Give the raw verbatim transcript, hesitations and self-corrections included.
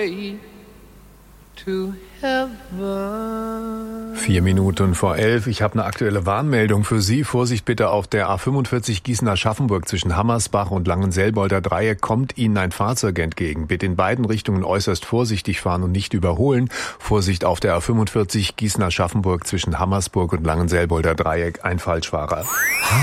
way to heaven. Vier Minuten vor elf. Ich habe eine aktuelle Warnmeldung für Sie. Vorsicht bitte auf der A fünfundvierzig Gießen-Aschaffenburg zwischen Hammersbach und Langenselbolder Dreieck kommt Ihnen ein Fahrzeug entgegen. Bitte in beiden Richtungen äußerst vorsichtig fahren und nicht überholen. Vorsicht auf der A fünfundvierzig Gießen-Aschaffenburg zwischen Hammersburg und Langenselbolder Dreieck. Ein Falschfahrer.